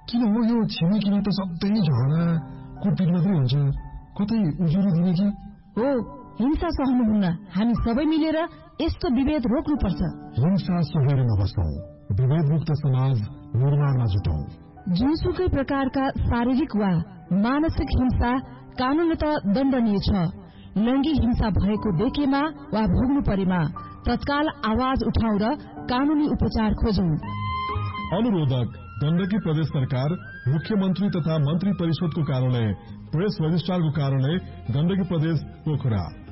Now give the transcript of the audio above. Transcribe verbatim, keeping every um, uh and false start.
किन हो यो छिमेकीले त सधैँ झगडा कुटपिट मात्रै हुन्छ, कतै उजुरी दिने कि हो। हिंसा सहनुहुन्न, हामी सबै मिलेर यस्तो विभेद रोक्नुपर्छ। हिंसा सहेर नबसौं, विभेद मुक्त समाज निर्माणमा जुटौं। जुनसुकै प्रकारका शारीरिक वा मानसिक हिंसा कानूनत दण्डनीय छ। लैंगिक हिंसा भएको देखेमा वा भोग्नु परेमा तत्काल आवाज उठाउँ र कानूनी उपचार खोजौं। अनुरोधक गण्डकी प्रदेश सरकार, मुख्यमन्त्री तथा मन्त्री परिषदको कार्यालय, प्रेस रजिस्ट्रारको कार्यालय, गण्डकी प्रदेश पोखरा।